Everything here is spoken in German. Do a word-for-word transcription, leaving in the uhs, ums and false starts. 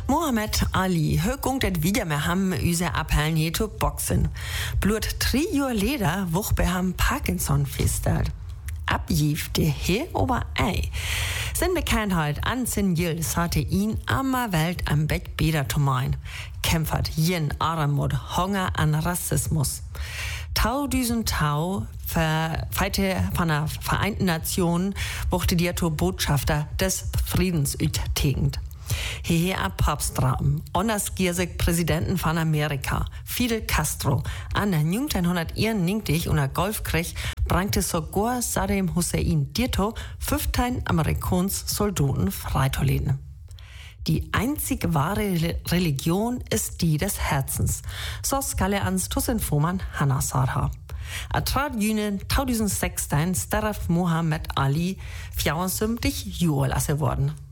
Muhammad Ali, höchung det wieder mehr ham üse abhellen hier zu boxen. Blut drei Jahre leder, wuch bei ham Parkinson feststellt. Abjief de he ober ei. Sin Bekanntheit an sin Jils hatte ihn ammer Welt am Bett beder zu mein. Kämpfert jen Armut, Hunger an Rassismus. Tau düsen Tau, Feite von der Vereinten Nationen, wuchte die Botschafter des Friedens ütegend. Hier ab Papstraben, Onnas Giersig Präsidenten von Amerika, Fidel Castro, an neunzehnhunderteinundneunzig und der Golfkrieg brachte sogar Saddam Hussein Dito fünfzehn amerikanischen Soldaten freitoleden. Die einzige wahre Religion ist die des Herzens, so skalle ans Tussenfoman Hanna Sarha. A trat jünen zweitausendsechzehn starf Muhammad Ali vierundsiebzig Jahre lasse worden.